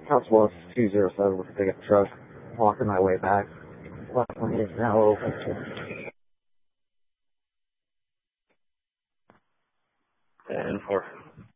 Southwest 207 with a pickup truck. Walking my way back. Left lane is now open. And 4.